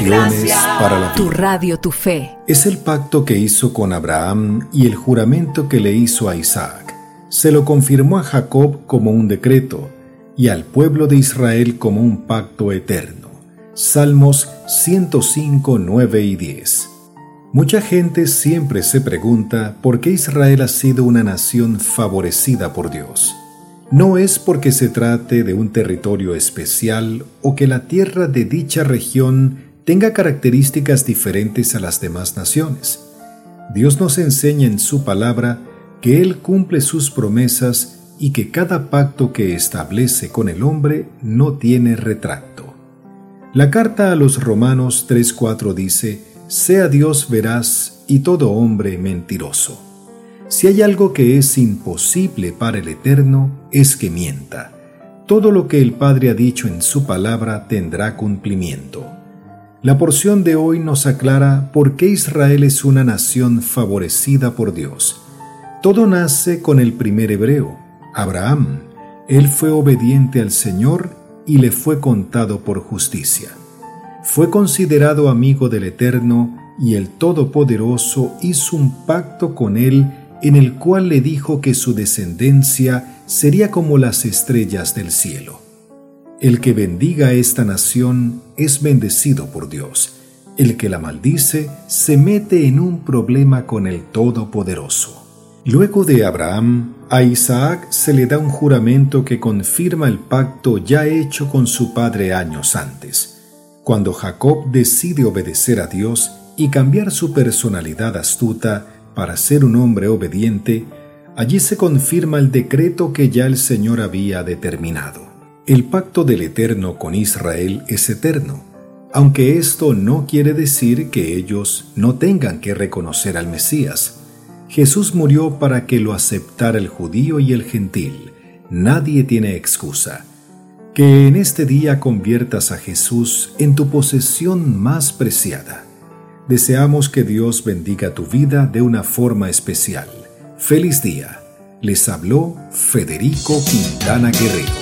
Para la vida. Tu radio, tu fe. Es el pacto que hizo con Abraham y el juramento que le hizo a Isaac. Se lo confirmó a Jacob como un decreto y al pueblo de Israel como un pacto eterno. Salmos 105, 9 y 10. Mucha gente siempre se pregunta por qué Israel ha sido una nación favorecida por Dios. No es porque se trate de un territorio especial o que la tierra de dicha región tenga características diferentes a las demás naciones. Dios nos enseña en su palabra que Él cumple sus promesas y que cada pacto que establece con el hombre no tiene retracto. La carta a los Romanos 3:4 dice: «Sea Dios veraz y todo hombre mentiroso». Si hay algo que es imposible para el Eterno, es que mienta. Todo lo que el Padre ha dicho en su palabra tendrá cumplimiento. La porción de hoy nos aclara por qué Israel es una nación favorecida por Dios. Todo nace con el primer hebreo, Abraham. Él fue obediente al Señor y le fue contado por justicia. Fue considerado amigo del Eterno y el Todopoderoso hizo un pacto con él en el cual le dijo que su descendencia sería como las estrellas del cielo. El que bendiga a esta nación es bendecido por Dios. El que la maldice se mete en un problema con el Todopoderoso. Luego de Abraham, a Isaac se le da un juramento que confirma el pacto ya hecho con su padre años antes. Cuando Jacob decide obedecer a Dios y cambiar su personalidad astuta para ser un hombre obediente, allí se confirma el decreto que ya el Señor había determinado. El pacto del Eterno con Israel es eterno, aunque esto no quiere decir que ellos no tengan que reconocer al Mesías. Jesús murió para que lo aceptara el judío y el gentil. Nadie tiene excusa. Que en este día conviertas a Jesús en tu posesión más preciada. Deseamos que Dios bendiga tu vida de una forma especial. ¡Feliz día! Les habló Federico Quintana Guerrero.